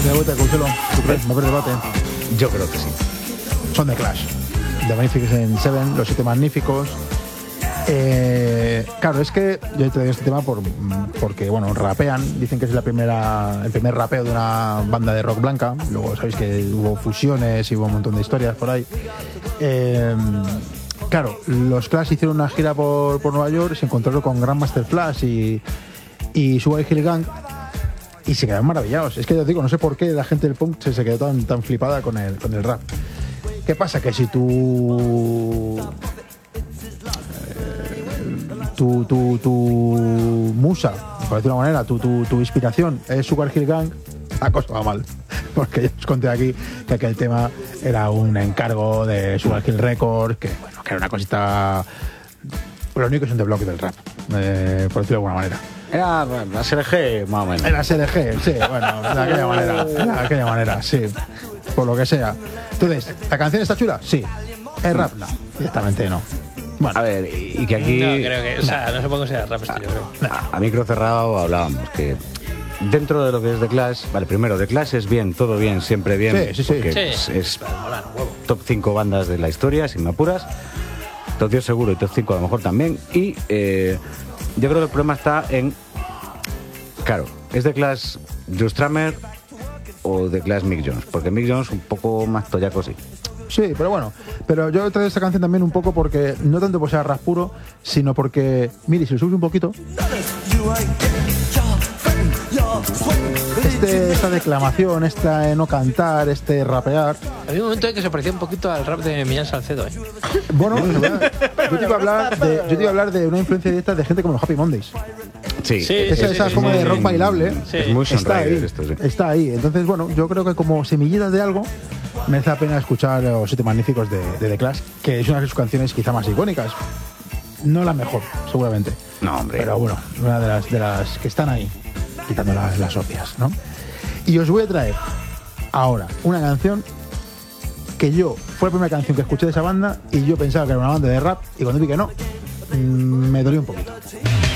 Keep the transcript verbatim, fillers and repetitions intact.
de vuelta de Coachella, ¿tú crees? ¿Me abre debate? Yo creo que sí. Son de Clash. The Magnificent Seven, Los Siete Magníficos. Eh, claro, es que yo he traído este tema por, porque, bueno, rapean. Dicen que es la primera, el primer rapeo de una banda de rock blanca. Luego sabéis que hubo fusiones y hubo un montón de historias por ahí. Eh, claro, los Clash hicieron una gira por, por Nueva York, se encontraron con Grandmaster Flash y, y Sugar Hill Gang y se quedaron maravillados. Es que ya os digo, no sé por qué la gente del punk se, se quedó tan, tan flipada con el, con el rap. ¿Qué pasa? Que si tú... Tu, tu, tu musa, por decirlo de una manera, tu, tu, tu inspiración es Sugar Hill Gang, la cosa va mal. Porque ya os conté aquí que aquel tema era un encargo de Sugar Hill Records, que bueno, que era una cosita. Lo único es un desbloque del rap, eh, por decirlo de alguna manera. Era bueno, la S L G, más o menos. Era S L G, sí, bueno, de aquella manera, de aquella manera, sí. Por lo que sea. Entonces, ¿la canción está chula? Sí. ¿Es rap? No, directamente no. Bueno, a ver, y que aquí... No, creo que... O sea, no se puede considerar rap esto, yo creo. A, a micro cerrado hablábamos que dentro de lo que es The Clash... Vale, primero, The Clash es bien, todo bien, siempre bien. Sí, sí, sí. Porque Sí. es, es Pero mola, un huevo. top cinco bandas de la historia, sin me apuras. Top diez seguro y top cinco a lo mejor también. Y eh, yo creo que el problema está en... Claro, ¿es The Clash Joe Strummer o The Clash Mick Jones? Porque Mick Jones un poco más toyaco, sí. sí, pero bueno. Pero yo he traído esta canción también un poco porque, no tanto por ser rap puro, sino porque, mire, si lo subes un poquito, este, esta declamación, esta no cantar, este rapear. Había un momento en que se parecía un poquito al rap de Millán Salcedo, ¿eh? Bueno, yo te iba a hablar de, yo te iba a hablar de una influencia directa de gente como los Happy Mondays. Sí, Sí, Esa, sí, esa sí, como sí, de sí. rock bailable. Sí. es muy Está ahí, sonreír esto, sí. está ahí. Entonces, bueno, yo creo que como semillitas de algo merece la pena escuchar Los Siete Magníficos de, de The Clash, que es una de sus canciones quizá más icónicas. No la mejor, seguramente. No, hombre. Pero bueno, una de las, de las que están ahí, quitando las, las obvias, ¿no? Y os voy a traer ahora una canción que yo, fue la primera canción que escuché de esa banda y yo pensaba que era una banda de rap y cuando vi que no, mmm, me dolió un poquito.